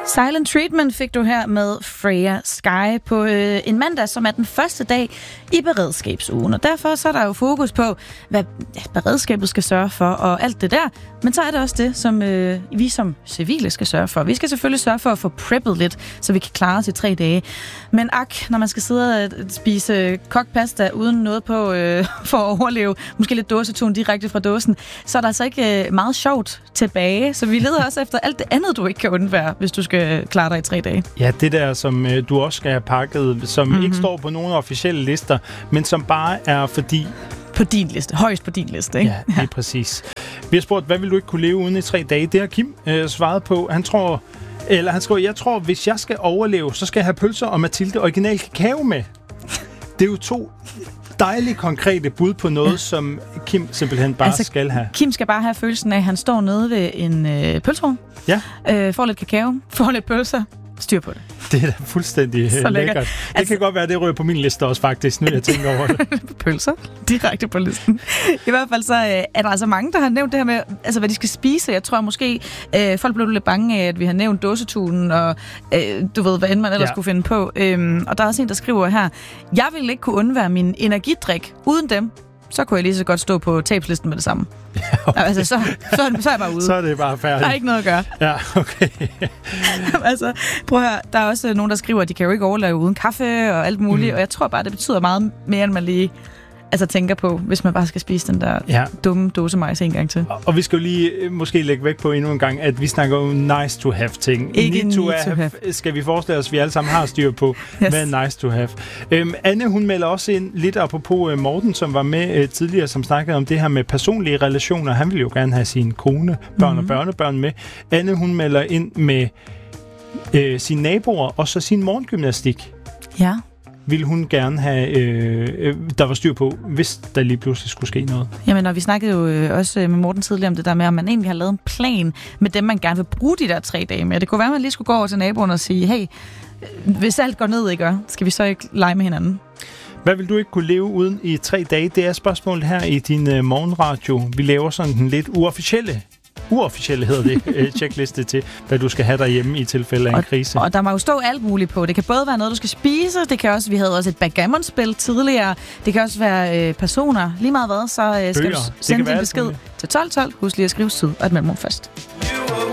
Silent Treatment fik du her med Freya Sky på en mandag, som er den første dag i beredskabsugen. Og derfor så er der jo fokus på, hvad beredskabet skal sørge for og alt det der. Men så er det også det, som vi som civile skal sørge for. Vi skal selvfølgelig sørge for at få preppet lidt, så vi kan klare os i 3 dage. Men når man skal sidde og spise kogt pasta uden noget på for at overleve, måske lidt dåsetun direkte fra dåsen, så er der altså ikke meget sjovt tilbage. Så vi leder også efter alt det andet, du ikke kan undvære, hvis du skal klare dig i 3 dage. Ja, det der, som du også skal have pakket, som ikke står på nogen officielle lister, men som bare er fordi... På din liste. Højst på din liste, ikke? Ja, det er præcis. Vi har spurgt, hvad vil du ikke kunne leve uden i 3 dage? Det har Kim svaret på. Han skriver, jeg tror, hvis jeg skal overleve, så skal jeg have pølser og Mathilde original kakao med. Det er jo 2 dejlige, konkrete bud på noget, som Kim simpelthen bare skal have. Kim skal bare have følelsen af, at han står nede ved en pølsevogn, får lidt kakao, får lidt pølser, styr på det. Det er da fuldstændig lækkert. Det kan godt være, det rører på min liste også faktisk, nu jeg tænker over det. Pølser? Direkte på listen. I hvert fald så er der altså mange, der har nævnt det her med, altså hvad de skal spise. Jeg tror måske, folk blev lidt bange af, at vi har nævnt dåsetunen, og du ved, hvad end man ellers kunne finde på. Og der er også en, der skriver her, jeg vil ikke kunne undvære min energidrik uden dem. Så kunne jeg lige så godt stå på tabslisten med det samme. Ja, okay. Altså, så er jeg bare ude. Så er det bare færdigt. Der er ikke noget at gøre. Ja, okay. Altså, prøv at høre, der er også nogen, der skriver, at de kan jo ikke overleve uden kaffe og alt muligt, og jeg tror bare, det betyder meget mere, end man lige tænker på, hvis man bare skal spise den der dumme dåsemajs en gang til. Og vi skal jo lige måske lægge væk på endnu en gang, at vi snakker om nice to have ting. Ikke need to have. Skal vi forestille os, at vi alle sammen har styr på, hvad er nice to have. Anne, hun melder også ind lidt apropos Morten, som var med tidligere, som snakkede om det her med personlige relationer. Han ville jo gerne have sin kone, børn og børnebørn med. Anne, hun melder ind med sine naboer og så sin morgengymnastik. Ja. Ville hun gerne have, der var styr på, hvis der lige pludselig skulle ske noget. Jamen, og vi snakkede jo også med Morten tidligere om det der med, at man egentlig har lavet en plan med dem, man gerne vil bruge de der 3 dage med. Det kunne være, at man lige skulle gå over til naboen og sige, hey, hvis alt går ned, ikke, skal vi så ikke lege med hinanden? Hvad vil du ikke kunne leve uden i 3 dage? Det er spørgsmålet her i din morgenradio. Vi laver sådan den lidt uofficielle hedder det, checkliste til, hvad du skal have derhjemme i tilfælde af en krise. Og der må jo stå alt muligt på. Det kan både være noget, du skal spise, det kan også, vi havde også et backgammon-spil tidligere, det kan også være personer. Lige meget hvad, så skal du sende din besked til 1212. Husk lige at skrive syd og et mellemrum først.